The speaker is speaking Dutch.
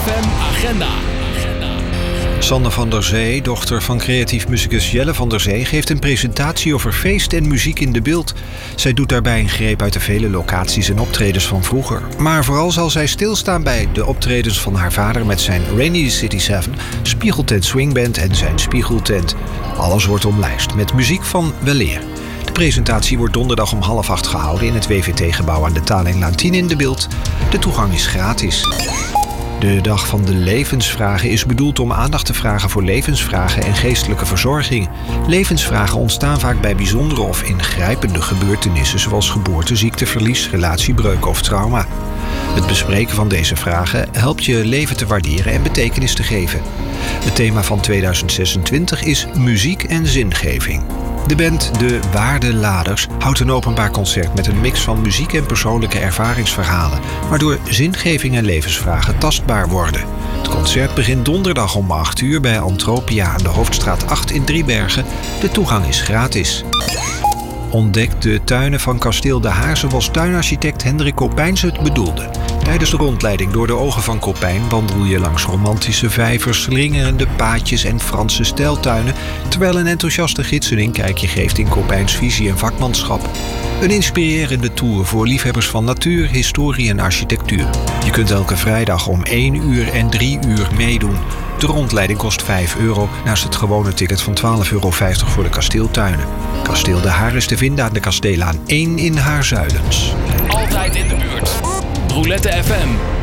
FM Agenda. Sanne van der Zee, dochter van creatief muzikus Jelle van der Zee, geeft een presentatie over feest en muziek in de beeld. Zij doet daarbij een greep uit de vele locaties en optredens van vroeger. Maar vooral zal zij stilstaan bij de optredens van haar vader met zijn Rainy City 7, Spiegeltent Swingband en zijn Spiegeltent. Alles wordt omlijst met muziek van weleer. De presentatie wordt donderdag om 7:30 gehouden in het WVT-gebouw aan de Talinglaan 10 in de beeld. De toegang is gratis. De Dag van de Levensvragen is bedoeld om aandacht te vragen voor levensvragen en geestelijke verzorging. Levensvragen ontstaan vaak bij bijzondere of ingrijpende gebeurtenissen zoals geboorte, ziekteverlies, relatiebreuk of trauma. Het bespreken van deze vragen helpt je leven te waarderen en betekenis te geven. Het thema van 2026 is muziek en zingeving. De band De Waardeladers houdt een openbaar concert met een mix van muziek en persoonlijke ervaringsverhalen, waardoor zingeving en levensvragen tastbaar worden. Het concert begint donderdag om 8:00 bij Antropia aan de Hoofdstraat 8 in Driebergen. De toegang is gratis. Ontdek de tuinen van kasteel De Haar zoals tuinarchitect Hendrik Kopijns het bedoelde. Tijdens de rondleiding door de ogen van Kopijn wandel je langs romantische vijvers, slingerende paadjes en Franse stijltuinen, terwijl een enthousiaste gids een inkijkje geeft in Kopijns visie en vakmanschap. Een inspirerende tour voor liefhebbers van natuur, historie en architectuur. Je kunt elke vrijdag om 1:00 en 3:00 meedoen. De rondleiding kost €5 naast het gewone ticket van €12,50 voor de kasteeltuinen. Kasteel De Haar is te vinden aan de Kasteelaan 1 in Haarzuilens. Altijd in de buurt. Roulette FM.